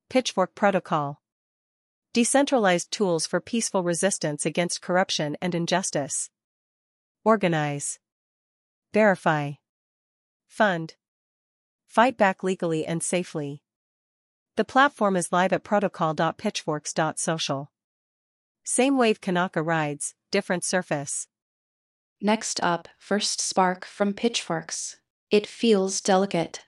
Pitchfork Protocol. Decentralized tools for peaceful resistance against corruption and injustice. Organize. Verify. Fund. Fight back legally and safely. The platform is live at protocol.pitchforks.social. Same wave Kanaka rides, different surface. Next up, First Spark from Pitchforks. It feels delicate.